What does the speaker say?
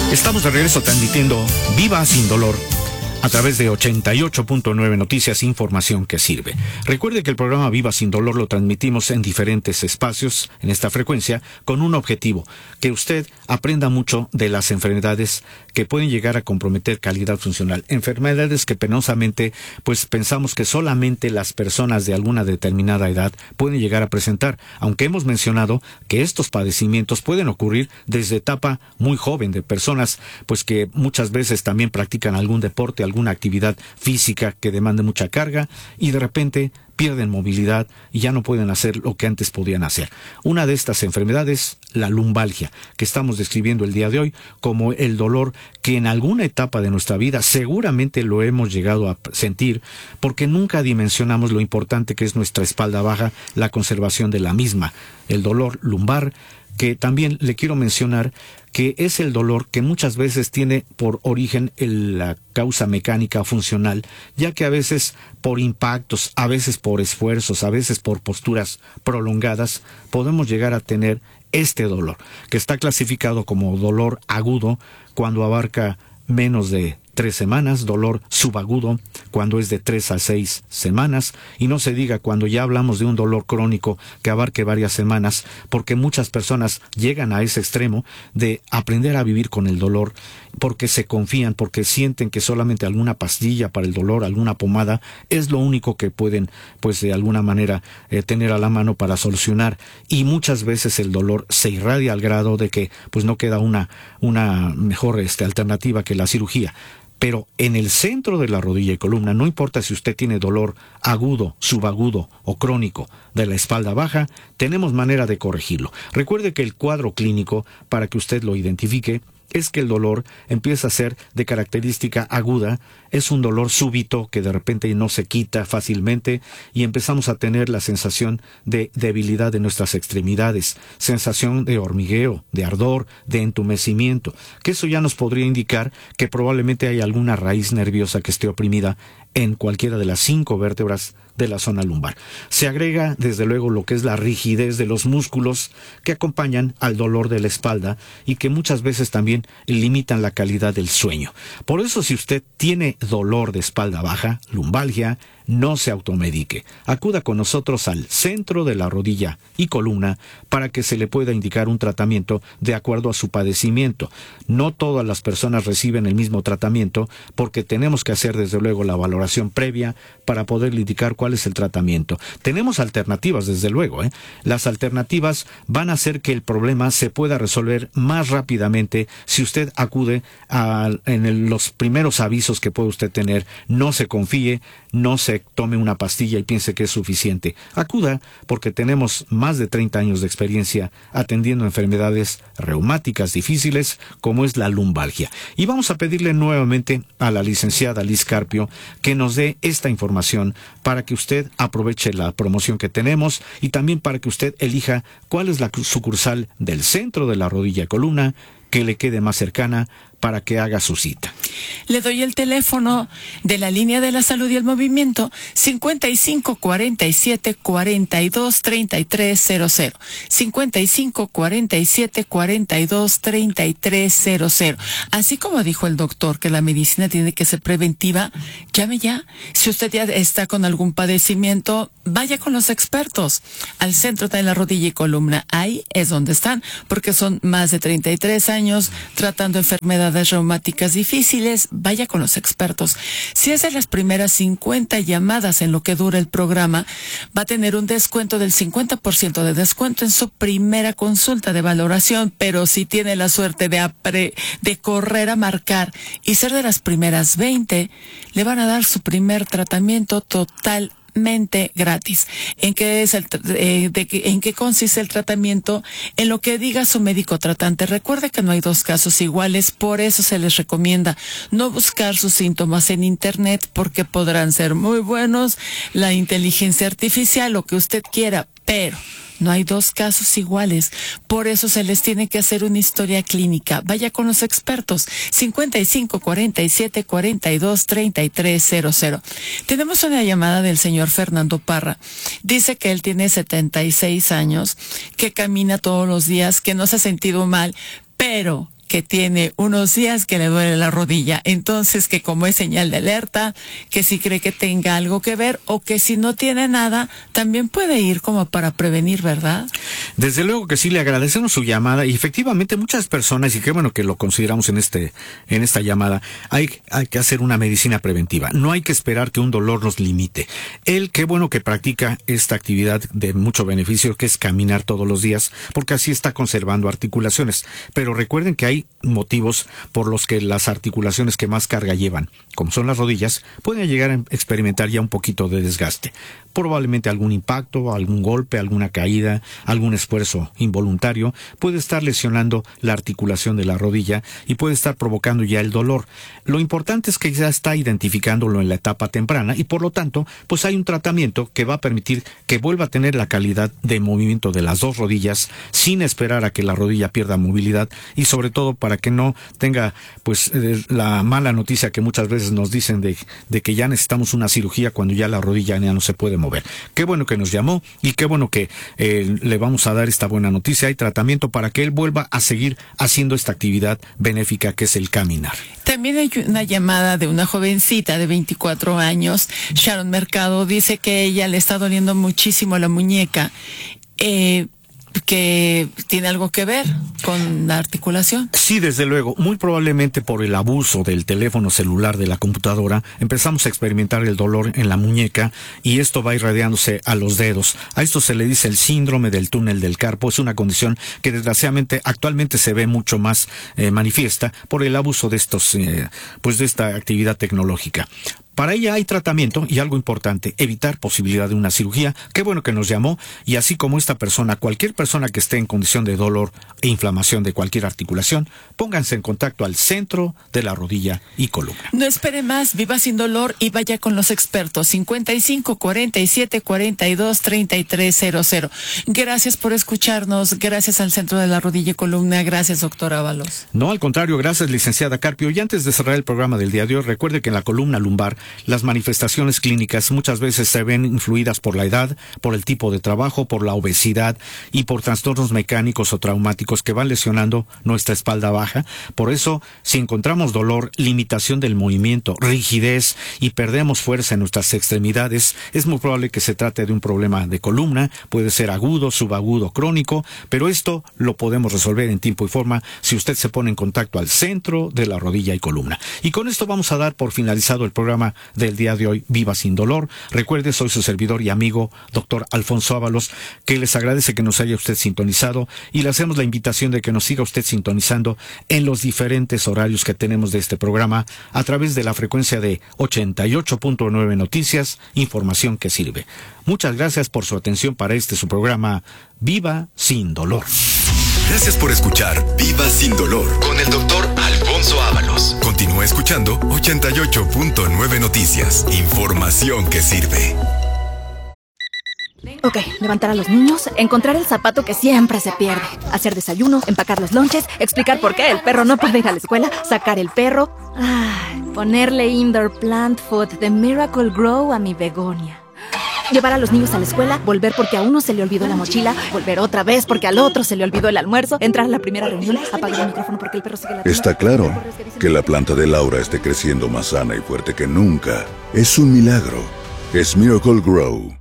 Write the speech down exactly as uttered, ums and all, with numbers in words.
Estamos de regreso transmitiendo Viva Sin Dolor a través de ochenta y ocho punto nueve Noticias, información que sirve. Recuerde que el programa Viva Sin Dolor lo transmitimos en diferentes espacios, en esta frecuencia, con un objetivo, que usted aprenda mucho de las enfermedades que pueden llegar a comprometer calidad funcional. Enfermedades que penosamente, pues pensamos que solamente las personas de alguna determinada edad pueden llegar a presentar, aunque hemos mencionado que estos padecimientos pueden ocurrir desde etapa muy joven, de personas pues que muchas veces también practican algún deporte, alguna actividad física que demande mucha carga y de repente pierden movilidad y ya no pueden hacer lo que antes podían hacer. Una de estas enfermedades, la lumbalgia, que estamos describiendo el día de hoy como el dolor que en alguna etapa de nuestra vida seguramente lo hemos llegado a sentir porque nunca dimensionamos lo importante que es nuestra espalda baja, la conservación de la misma. El dolor lumbar, que también le quiero mencionar que es el dolor que muchas veces tiene por origen el, la causa mecánica funcional, ya que a veces por impactos, a veces por esfuerzos, a veces por posturas prolongadas, podemos llegar a tener este dolor, que está clasificado como dolor agudo cuando abarca menos de tres semanas, dolor subagudo cuando es de tres a seis semanas, y no se diga cuando ya hablamos de un dolor crónico que abarque varias semanas, porque muchas personas llegan a ese extremo de aprender a vivir con el dolor, porque se confían, porque sienten que solamente alguna pastilla para el dolor, alguna pomada, es lo único que pueden, pues de alguna manera, eh, tener a la mano para solucionar, y muchas veces el dolor se irradia al grado de que, pues no queda una, una mejor este, alternativa que la cirugía. Pero en el centro de la rodilla y columna, no importa si usted tiene dolor agudo, subagudo o crónico de la espalda baja, tenemos manera de corregirlo. Recuerde que el cuadro clínico, para que usted lo identifique, es que el dolor empieza a ser de característica aguda, es un dolor súbito que de repente no se quita fácilmente y empezamos a tener la sensación de debilidad de nuestras extremidades, sensación de hormigueo, de ardor, de entumecimiento, que eso ya nos podría indicar que probablemente hay alguna raíz nerviosa que esté oprimida en cualquiera de las cinco vértebras de la zona lumbar. Se agrega desde luego lo que es la rigidez de los músculos que acompañan al dolor de la espalda y que muchas veces también limitan la calidad del sueño. Por eso, si usted tiene dolor de espalda baja, lumbalgia, no se automedique. Acuda con nosotros al centro de la rodilla y columna para que se le pueda indicar un tratamiento de acuerdo a su padecimiento. No todas las personas reciben el mismo tratamiento porque tenemos que hacer desde luego la valoración previa para poderle indicar cuál es el tratamiento. Tenemos alternativas desde luego, ¿eh? Las alternativas van a hacer que el problema se pueda resolver más rápidamente si usted acude a en el, los primeros avisos que puede usted tener. No se confíe, no se tome una pastilla y piense que es suficiente. Acuda porque tenemos más de treinta años de experiencia atendiendo enfermedades reumáticas difíciles como es la lumbalgia. Y vamos a pedirle nuevamente a la licenciada Liz Carpio que nos dé esta información para que usted aproveche la promoción que tenemos y también para que usted elija cuál es la sucursal del centro de la rodilla y columna que le quede más cercana para que haga su cita. Le doy el teléfono de la línea de la salud y el movimiento cincuenta y cinco cuarenta y siete cuarenta y dos treinta y tres cero cero. cincuenta y cinco cuarenta y siete cuarenta y dos treinta y tres cero cero. Así como dijo el doctor que la medicina tiene que ser preventiva, llame ya. Si usted ya está con algún padecimiento, vaya con los expertos al centro de la rodilla y columna. Ahí es donde están, porque son más de treinta y tres años tratando enfermedades reumáticas difíciles. Vaya con los expertos. Si es de las primeras cincuenta llamadas en lo que dura el programa, va a tener un descuento del cincuenta por ciento de descuento en su primera consulta de valoración, pero si tiene la suerte de, apre, de correr a marcar y ser de las primeras veinte, le van a dar su primer tratamiento total gratis. ¿En qué es el, eh, de que, en qué consiste el tratamiento? En lo que diga su médico tratante. Recuerde que no hay dos casos iguales, por eso se les recomienda no buscar sus síntomas en internet, porque podrán ser muy buenos, la inteligencia artificial, lo que usted quiera, pero no hay dos casos iguales. Por eso se les tiene que hacer una historia clínica. Vaya con los expertos. cincuenta y cinco cuarenta y siete cuarenta y dos treinta y tres cero cero. Tenemos una llamada del señor Fernando Parra. Dice que él tiene setenta y seis años, que camina todos los días, que no se ha sentido mal, pero que tiene unos días que le duele la rodilla. Entonces, que como es señal de alerta, que si cree que tenga algo que ver o que si no tiene nada, también puede ir como para prevenir, ¿verdad? Desde luego que sí, le agradecemos su llamada y efectivamente muchas personas, y qué bueno que lo consideramos en este en esta llamada, hay, hay que hacer una medicina preventiva. No hay que esperar que un dolor nos limite. Él, qué bueno que practica esta actividad de mucho beneficio, que es caminar todos los días, porque así está conservando articulaciones. Pero recuerden que hay motivos por los que las articulaciones que más carga llevan, como son las rodillas, pueden llegar a experimentar ya un poquito de desgaste. Probablemente algún impacto, algún golpe, alguna caída, algún esfuerzo involuntario puede estar lesionando la articulación de la rodilla y puede estar provocando ya el dolor. Lo importante es que ya está identificándolo en la etapa temprana y por lo tanto, pues hay un tratamiento que va a permitir que vuelva a tener la calidad de movimiento de las dos rodillas sin esperar a que la rodilla pierda movilidad y sobre todo para que no tenga pues eh, la mala noticia que muchas veces nos dicen de, de que ya necesitamos una cirugía cuando ya la rodilla ya no se puede mover. Qué bueno que nos llamó y qué bueno que eh, le vamos a dar esta buena noticia. Hay tratamiento para que él vuelva a seguir haciendo esta actividad benéfica que es el caminar. También hay una llamada de una jovencita de veinticuatro años, Sharon Mercado, dice que ella le está doliendo muchísimo la muñeca. Eh, que tiene algo que ver con la articulación. Sí, desde luego, muy probablemente por el abuso del teléfono celular, de la computadora, empezamos a experimentar el dolor en la muñeca y esto va irradiándose a los dedos. A esto se le dice el síndrome del túnel del carpo. Es una condición que desgraciadamente actualmente se ve mucho más eh, manifiesta por el abuso de estos, eh, pues de esta actividad tecnológica. Para ella hay tratamiento y algo importante, evitar posibilidad de una cirugía. Qué bueno que nos llamó y así como esta persona, cualquier persona que esté en condición de dolor e inflamación de cualquier articulación, pónganse en contacto al centro de la rodilla y columna. No espere más, viva sin dolor y vaya con los expertos. cincuenta y cinco, cuarenta y siete, cuarenta y dos, treinta y tres cero cero. Gracias por escucharnos, gracias al centro de la rodilla y columna, gracias doctor Ábalos. No, al contrario, gracias licenciada Carpio. Y antes de cerrar el programa del día de hoy, recuerde que en la columna lumbar las manifestaciones clínicas muchas veces se ven influidas por la edad, por el tipo de trabajo, por la obesidad y por trastornos mecánicos o traumáticos que van lesionando nuestra espalda baja. Por eso, si encontramos dolor, limitación del movimiento, rigidez y perdemos fuerza en nuestras extremidades, es muy probable que se trate de un problema de columna. Puede ser agudo, subagudo, crónico, pero esto lo podemos resolver en tiempo y forma si usted se pone en contacto al centro de la rodilla y columna. Y con esto vamos a dar por finalizado el programa del día de hoy, Viva Sin Dolor. Recuerde, soy su servidor y amigo, doctor Alfonso Ábalos, que les agradece que nos haya usted sintonizado y le hacemos la invitación de que nos siga usted sintonizando en los diferentes horarios que tenemos de este programa a través de la frecuencia de ochenta y ocho punto nueve Noticias, información que sirve. Muchas gracias por su atención para este su programa, Viva Sin Dolor. Gracias por escuchar Viva Sin Dolor con el doctor Alfonso Ábalos. Continúa escuchando ochenta y ocho punto nueve Noticias, información que sirve. Ok, levantar a los niños, encontrar el zapato que siempre se pierde, hacer desayuno, empacar los lonches, explicar por qué el perro no puede ir a la escuela, sacar el perro, ay, ponerle indoor plant food de Miracle Grow a mi begonia. Llevar a los niños a la escuela, volver porque a uno se le olvidó la mochila, volver otra vez porque al otro se le olvidó el almuerzo, entrar a la primera reunión, apagar el micrófono porque el perro sigue la... Está claro que la planta de Laura esté creciendo más sana y fuerte que nunca. Es un milagro. Es Miracle Grow.